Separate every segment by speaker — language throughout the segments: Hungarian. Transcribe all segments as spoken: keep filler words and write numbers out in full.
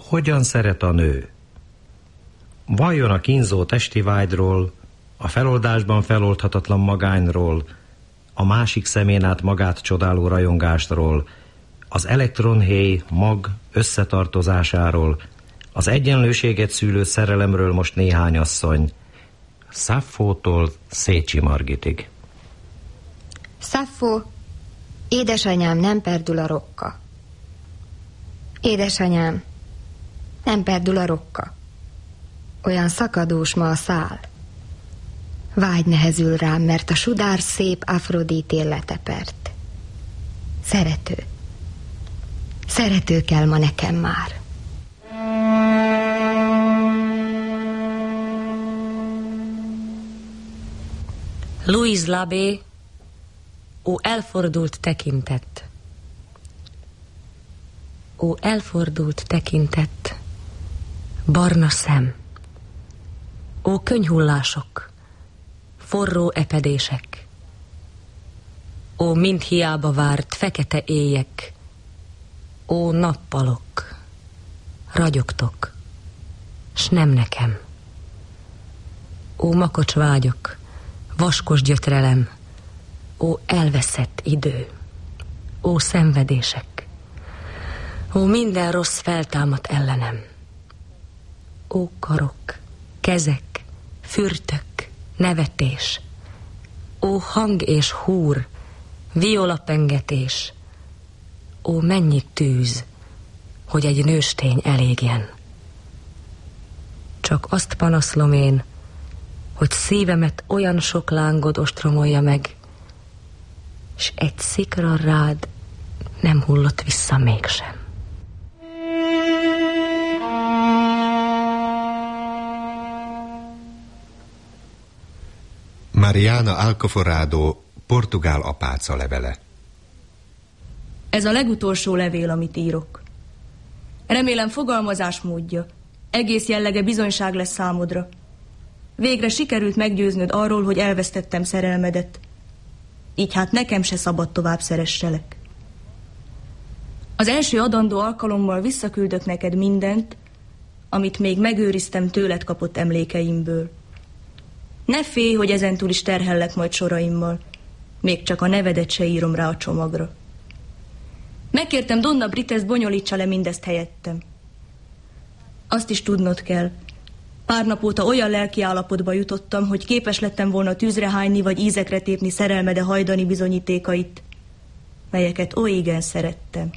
Speaker 1: Hogyan szeret a nő? Valljon a kínzó testi vágyról, a feloldásban feloldhatatlan magányról, a másik szemén át magát csodáló rajongásról, az elektronhéj mag összetartozásáról, az egyenlőséget szülő szerelemről most néhány asszony, Szaffótól Szécsi Margitig.
Speaker 2: Szaffó, édesanyám nem perdül a rokka. Édesanyám, nem perdül a rokka. Olyan szakadós ma a szál. Vágy nehezül rám, mert a sudár szép Afroditén letepert. Szerető. Szerető kell ma nekem már.
Speaker 3: Louise Labé, ó elfordult tekintet. Ó elfordult tekintet, barna szem. Ó könyhullások, forró epedések. Ó mind hiába várt fekete éjek. Ó nappalok, ragyogtok, s nem nekem. Ó makacs vágyak, vaskos gyötrelem, ó elveszett idő, ó szenvedések, ó minden rossz feltámadt ellenem. Ó karok, kezek, fürtök, nevetés, ó hang és húr, violapengetés, ó mennyi tűz, hogy egy nőstény elégjen. Csak azt panaszlom én, hogy szívemet olyan sok lángod ostromolja meg, s egy szikra rád nem hullott vissza mégsem.
Speaker 4: Mariana Alcoforado, portugál apáca levele.
Speaker 5: Ez a legutolsó levél, amit írok. Remélem fogalmazásmódja, egész jellege bizonyság lesz számodra. Végre sikerült meggyőznöd arról, hogy elvesztettem szerelmedet. Így hát nekem se szabad tovább szeresselek. Az első adandó alkalommal visszaküldök neked mindent, amit még megőriztem tőled kapott emlékeimből. Ne félj, hogy ezentúl is terhellek majd soraimmal, még csak a nevedet se írom rá a csomagra. Megkértem Donna Brites bonyolítsa le mindezt helyettem. Azt is tudnod kell, pár nap óta olyan lelki állapotba jutottam, hogy képes lettem volna tűzre hányni vagy ízekre tépni szerelmede hajdani bizonyítékait, melyeket oly igen szerettem.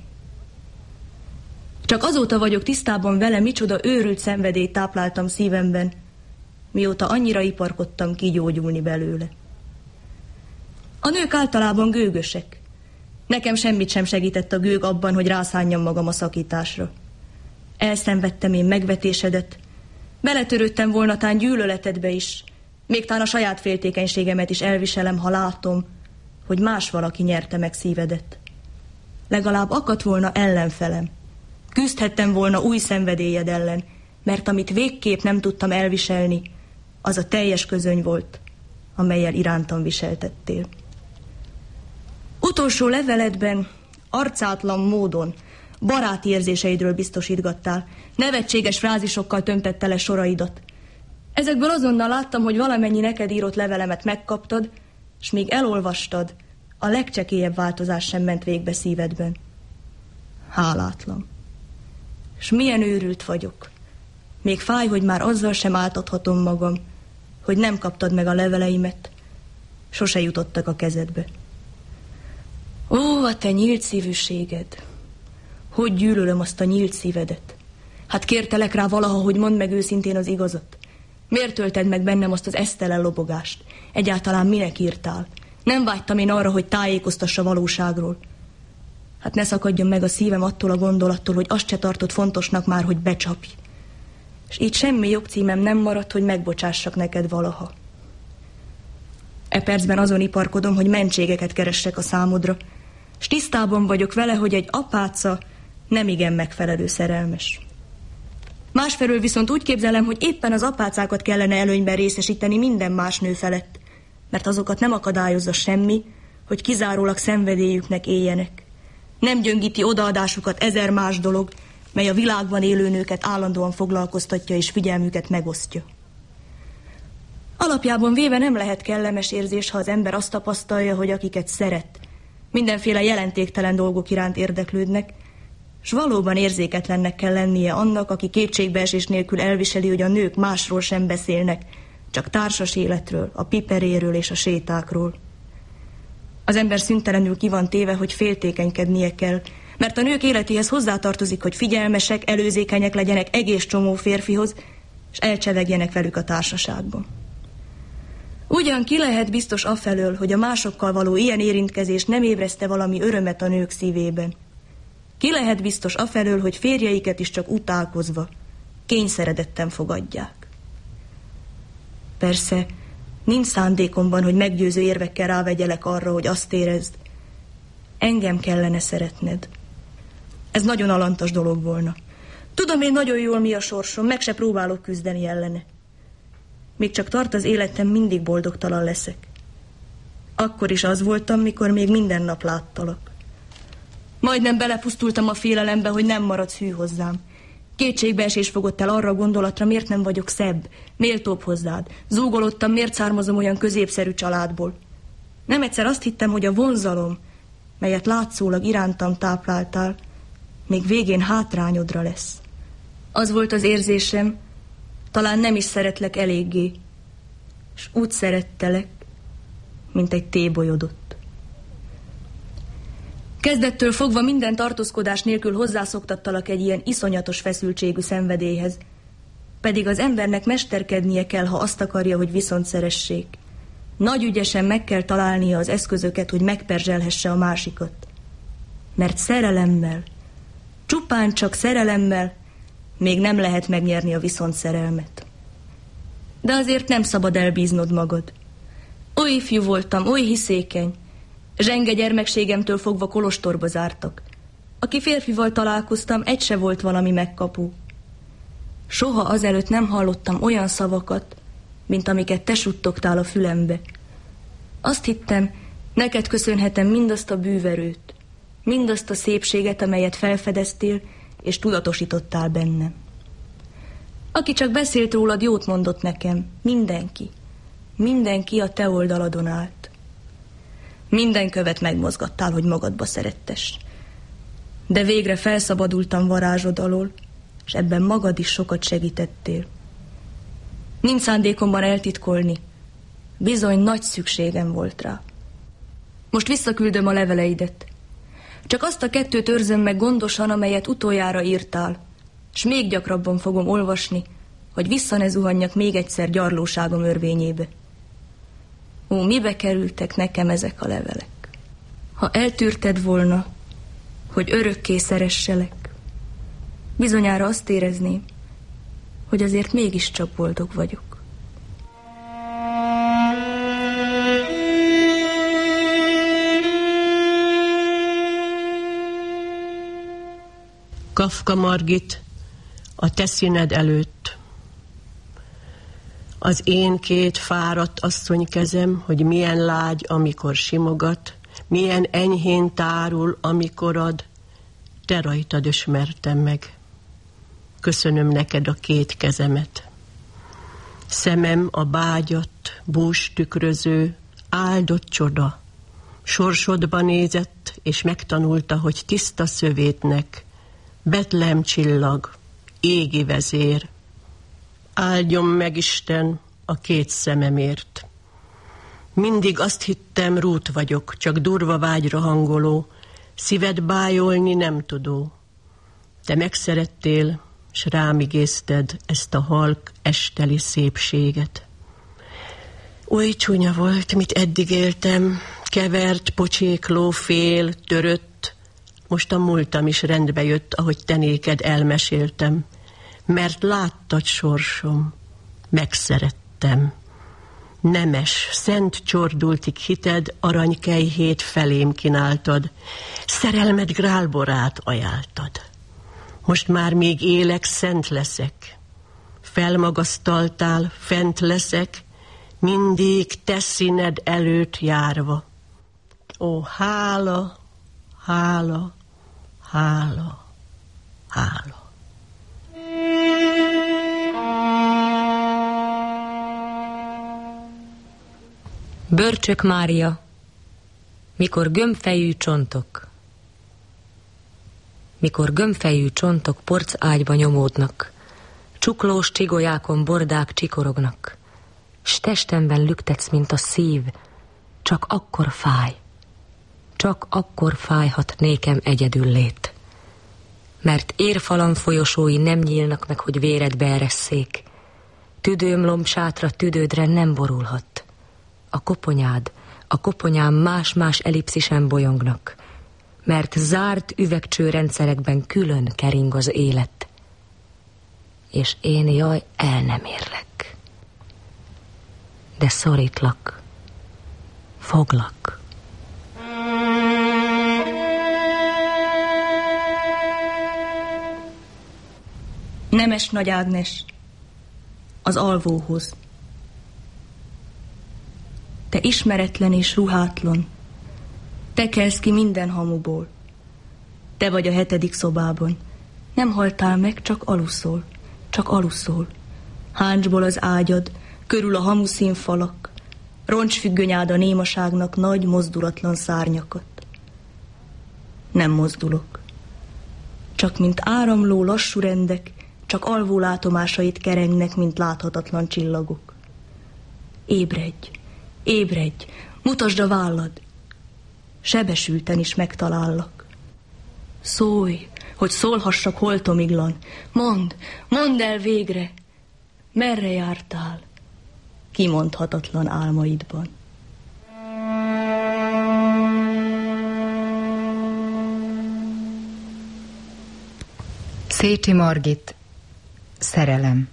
Speaker 5: Csak azóta vagyok tisztában vele, micsoda őrült szenvedélyt tápláltam szívemben, mióta annyira iparkodtam kigyógyulni belőle. A nők általában gőgösek. Nekem semmit sem segített a gőg abban, hogy rászánjam magam a szakításra. Elszenvedtem én megvetésedet, beletörődtem volna tán gyűlöletedbe is, még tán a saját féltékenységemet is elviselem, ha látom, hogy más valaki nyerte meg szívedet. Legalább akadt volna ellenfelem. Küzdhettem volna új szenvedélyed ellen, mert amit végképp nem tudtam elviselni, az a teljes közöny volt, amellyel irántam viseltettél. Utolsó leveledben arcátlan módon baráti érzéseidről biztosítgattál, nevetséges frázisokkal tömtette le soraidat. Ezekből azonnal láttam, hogy valamennyi neked írott levelemet megkaptad, s még elolvastad, a legcsekélyebb változás sem ment végbe szívedben. Hálátlan. S milyen őrült vagyok. Még fáj, hogy már azzal sem áltathatom magam, hogy nem kaptad meg a leveleimet, sose jutottak a kezedbe. Ó, a te nyílt szívűséged! Hogy gyűlölöm azt a nyílt szívedet! Hát kértelek rá valaha, hogy mondd meg őszintén az igazat. Miért tölted meg bennem azt az esztelen lobogást? Egyáltalán minek írtál? Nem vágytam én arra, hogy tájékoztassa valóságról. Hát ne szakadjon meg a szívem attól a gondolattól, hogy azt se tartott fontosnak már, hogy becsapj. És így semmi jogcímem nem maradt, hogy megbocsássak neked valaha. E percben azon iparkodom, hogy mentségeket keressek a számodra, s tisztában vagyok vele, hogy egy apáca nem igen megfelelő szerelmes. Másfelől viszont úgy képzelem, hogy éppen az apácákat kellene előnyben részesíteni minden más nő felett, mert azokat nem akadályozza semmi, hogy kizárólag szenvedélyüknek éljenek. Nem gyöngíti odaadásukat ezer más dolog, mely a világban élő nőket állandóan foglalkoztatja és figyelmüket megosztja. Alapjában véve nem lehet kellemes érzés, ha az ember azt tapasztalja, hogy akiket szeret, mindenféle jelentéktelen dolgok iránt érdeklődnek, s valóban érzéketlennek kell lennie annak, aki kétségbeesés nélkül elviseli, hogy a nők másról sem beszélnek, csak társas életről, a piperéről és a sétákról. Az ember szüntelenül ki van téve, hogy féltékenykednie kell, mert a nők életéhez hozzátartozik, hogy figyelmesek, előzékenyek legyenek egész csomó férfihoz, és elcsevegjenek velük a társaságban. Ugyan ki lehet biztos afelől, hogy a másokkal való ilyen érintkezés nem ébreszte valami örömet a nők szívében. Ki lehet biztos afelől, hogy férjeiket is csak utálkozva, kényszeredetten fogadják. Persze, nincs szándékomban, hogy meggyőző érvekkel rávegyelek arra, hogy azt érezd, engem kellene szeretned. Ez nagyon alantas dolog volna. Tudom én nagyon jól, mi a sorsom, meg se próbálok küzdeni ellene. Még csak tart az életem, mindig boldogtalan leszek. Akkor is az voltam, mikor még minden nap láttalak. Majdnem belepusztultam a félelembe, hogy nem maradsz hű hozzám. Kétségbeesés fogott el arra a gondolatra, miért nem vagyok szebb, méltóbb hozzád. Zúgolódtam, miért származom olyan középszerű családból. Nem egyszer azt hittem, hogy a vonzalom, melyet látszólag irántam tápláltál, még végén hátrányodra lesz. Az volt az érzésem, talán nem is szeretlek eléggé, és úgy szerettelek, mint egy tébolyodott. Kezdettől fogva minden tartózkodás nélkül hozzászoktattalak egy ilyen iszonyatos feszültségű szenvedélyhez, pedig az embernek mesterkednie kell, ha azt akarja, hogy viszont szeressék. Nagy ügyesen meg kell találnia az eszközöket, hogy megperzselhesse a másikat. Mert szerelemmel, csupán csak szerelemmel még nem lehet megnyerni a viszont szerelmet. De azért nem szabad elbíznod magad. Oly ifjú voltam, oly hiszékeny, zsenge gyermekségemtől fogva kolostorba zártak. Aki férfival találkoztam, egy se volt valami megkapó. Soha azelőtt nem hallottam olyan szavakat, mint amiket te suttogtál a fülembe. Azt hittem, neked köszönhetem mindazt a bűverőt, mindazt a szépséget, amelyet felfedeztél, és tudatosítottál bennem. Aki csak beszélt rólad, jót mondott nekem, mindenki. Mindenki a te oldaladon állt. Minden követ megmozgattál, hogy magadba szerettess. De végre felszabadultam varázsod alól, és ebben magad is sokat segítettél. Nincs szándékomban eltitkolni. Bizony nagy szükségem volt rá. Most visszaküldöm a leveleidet. Csak azt a kettőt őrzöm meg gondosan, amelyet utoljára írtál, s még gyakrabban fogom olvasni, hogy vissza ne zuhanjak még egyszer gyarlóságom örvényébe. Ó, mibe kerültek nekem ezek a levelek? Ha eltűrted volna, hogy örökké szeresselek, bizonyára azt érezném, hogy azért mégiscsak boldog vagyok.
Speaker 6: Kafka Margit, a te színed előtt. Az én két fáradt asszonykezem, hogy milyen lágy, amikor simogat, milyen enyhén tárul, amikor ad, te rajtad ösmertem meg. Köszönöm neked a két kezemet. Szemem a bágyat, bús tükröző, áldott csoda. Sorsodba nézett, és megtanulta, hogy tiszta szövétnek, Betlehem csillag, égi vezér. Áldjon meg Isten a két szememért. Mindig azt hittem, rút vagyok, csak durva vágyra hangoló, szíved bájolni nem tudó. Te megszerettél, s rám igézted ezt a halk esteli szépséget. Oly csúnya volt, mit eddig éltem, kevert, pocsékló, fél, törött. Most a múltam is rendbe jött, ahogy te néked elmeséltem, mert láttad sorsom, megszerettem. Nemes, szent csordultig hited, aranykejhét felém kínáltad, szerelmed grálborát ajánltad. Most már még élek, szent leszek. Felmagasztaltál, fent leszek, mindig te színed előtt járva. Ó, hála, hála, hála, hála.
Speaker 3: Börcsök Mária, mikor gömbfejű csontok, mikor gömbfejű csontok porc ágyba nyomódnak, csuklós csigolyákon bordák csikorognak, s testemben lüktetsz, mint a szív, csak akkor fáj, csak akkor fájhat nékem egyedül lét. Mert érfalam folyosói nem nyílnak meg, hogy véred beeresszék, tüdőmlomb sátra tüdődre nem borulhat. A koponyád, a koponyám más-más ellipszisen bolyongnak, mert zárt üvegcsőrendszerekben külön kering az élet. És én, jaj, el nem érlek. De szorítlak, foglak.
Speaker 5: Nemes Nagy Ágnes, az alvóhoz. Te ismeretlen és ruhátlan, te kelsz ki minden hamuból. Te vagy a hetedik szobában, nem haltál meg, csak aluszol, csak aluszol. Háncsból az ágyad, körül a hamuszín falak, roncsfüggönyád a némaságnak nagy, mozdulatlan szárnyakat. Nem mozdulok, csak mint áramló lassú rendek, csak alvó látomásait kerengnek, mint láthatatlan csillagok. Ébredj, ébredj, mutasd a vállad, sebesülten is megtalállak. Szólj, hogy szólhassak holtomiglan, mondd, mondd el végre, merre jártál kimondhatatlan álmaidban.
Speaker 7: Szécsi Margit, szerelem.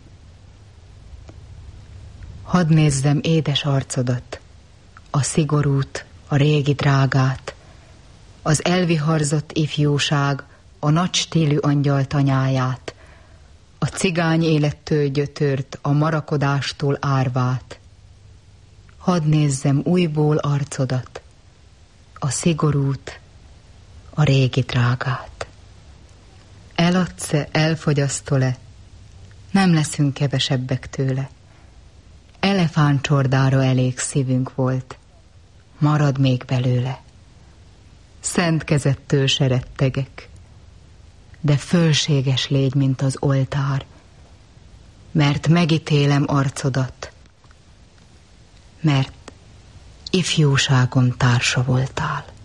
Speaker 7: Hadd nézzem édes arcodat, a szigorút, a régi drágát, az elviharzott ifjúság, a nagy stílű angyal tanyáját, a cigány élettől gyötört, a marakodástól árvát. Hadd nézzem újból arcodat, a szigorút, a régi drágát. Eladsz-e, elfogyasztol-e, nem leszünk kevesebbek tőle. Elefántcsordára elég szívünk volt, marad még belőle. Szent kezettől se rettegek, de fölséges légy, mint az oltár, mert megítélem arcodat, mert ifjúságom társa voltál.